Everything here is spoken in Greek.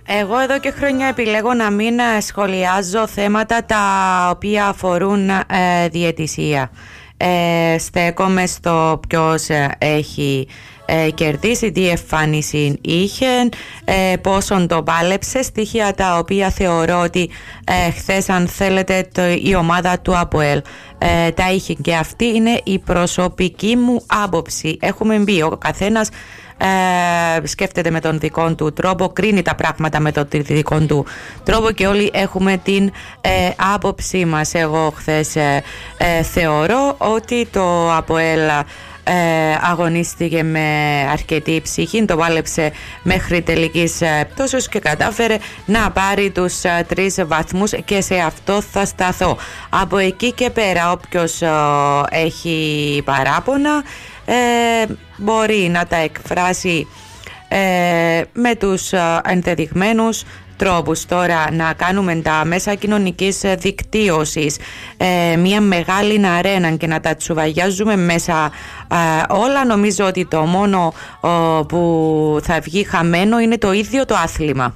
Εγώ εδώ και χρόνια επιλέγω να μην σχολιάζω θέματα τα οποία αφορούν διαιτησία. Στέκομαι στο ποιος έχει κερδίσει, τι εμφάνιση είχε, πόσον το πάλεψε, στοιχεία τα οποία θεωρώ ότι χθες, αν θέλετε, η ομάδα του ΑΠΟΕΛ τα είχε, και αυτή είναι η προσωπική μου άποψη. Έχουμε μπει, ο καθένας σκέφτεται με τον δικό του τρόπο, κρίνει τα πράγματα με τον δικό του τρόπο και όλοι έχουμε την άποψή μας. Εγώ χθες θεωρώ ότι το ΑΠΟΕΛ αγωνίστηκε με αρκετή ψυχή, το πάλεψε μέχρι τελικής πτώσεως και κατάφερε να πάρει τους 3 βαθμούς, και σε αυτό θα σταθώ. Από εκεί και πέρα, όποιος έχει παράπονα μπορεί να τα εκφράσει με τους ενδεδειγμένους τρόπους. Τώρα, να κάνουμε τα μέσα κοινωνικής δικτύωσης μια μεγάλη αρένα και να τα τσουβαγιάζουμε μέσα όλα, νομίζω ότι το μόνο που θα βγει χαμένο είναι το ίδιο το άθλημα.